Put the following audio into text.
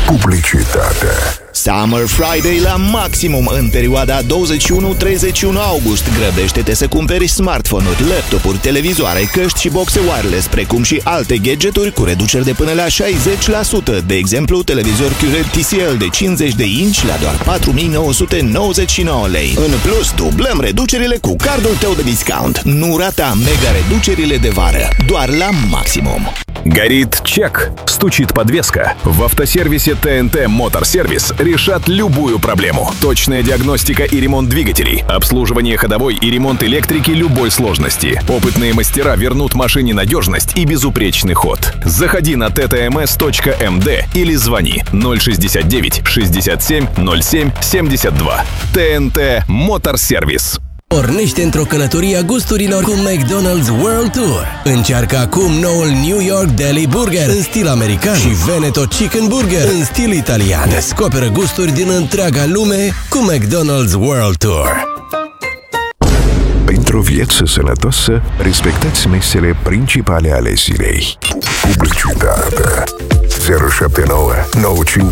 Publicitate. Summer Friday la maximum în perioada 21-31 august. Grăbește-te să cumperi smartphone-uri, laptopuri, televizoare, căști și boxe wireless, precum și alte gadgeturi cu reduceri de până la 60%. De exemplu, televizor QLED TCL de 50 de inch la doar 4.999 lei. În plus, dublăm reducerile cu cardul tău de discount. Nu rata mega reducerile de vară, doar la maximum. Горит чек, стучит подвеска. В автосервисе ТНТ Motor Service решат любую проблему. Точная диагностика и ремонт двигателей, обслуживание ходовой и ремонт электрики любой сложности. Опытные мастера вернут машине надежность и безупречный ход. Заходи на ttms.md или звони 069 67 07 72. ТНТ Motor Service. Pornește într-o călătorie a gusturilor cu McDonald's World Tour. Încearcă acum noul New York Deli Burger în stil american și Veneto Chicken Burger în stil italian. Descoperă gusturi din întreaga lume cu McDonald's World Tour. Pentru o viață sănătoasă, respectați mesele principale ale zilei. Publicitate. 079 95